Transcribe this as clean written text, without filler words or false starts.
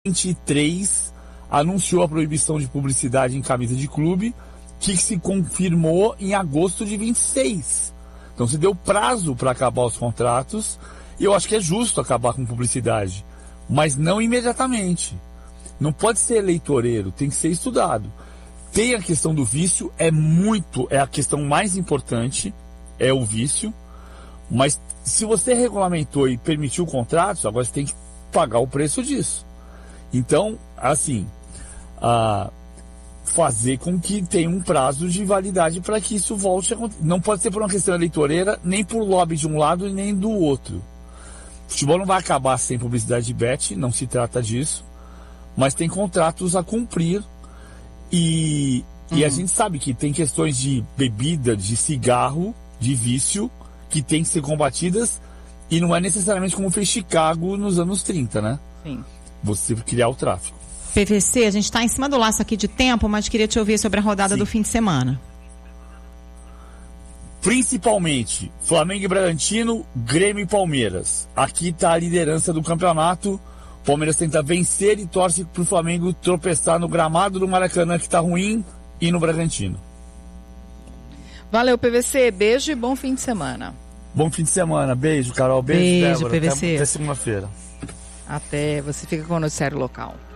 2023 anunciou a proibição de publicidade em camisa de clube, que se confirmou em agosto de 26. Então se deu prazo para acabar os contratos, e eu acho que é justo acabar com publicidade, mas não imediatamente. Não pode ser eleitoreiro, tem que ser estudado. Tem a questão do vício, é a questão mais importante, é o vício, mas se você regulamentou e permitiu contratos, agora você tem que pagar o preço disso. Então, assim, fazer com que tenha um prazo de validade para que isso volte a acontecer. Não pode ser por uma questão eleitoreira, nem por lobby de um lado e nem do outro. O futebol não vai acabar sem publicidade de bet, não se trata disso, mas tem contratos a cumprir e a gente sabe que tem questões de bebida, de cigarro, de vício, que tem que ser combatidas, e não é necessariamente como fez Chicago nos anos 30, né? Sim. Você criar o tráfico. PVC, a gente está em cima do laço aqui de tempo, mas queria te ouvir sobre a rodada do fim de semana. Principalmente Flamengo e Bragantino, Grêmio e Palmeiras. Aqui está a liderança do campeonato. O Palmeiras tenta vencer e torce para o Flamengo tropeçar no gramado do Maracanã, que está ruim, e no Bragantino. Valeu, PVC. Beijo e bom fim de semana. Bom fim de semana. Beijo, Carol. Beijo, Débora. PVC. Até segunda-feira. Até. Você fica com o noticiário local.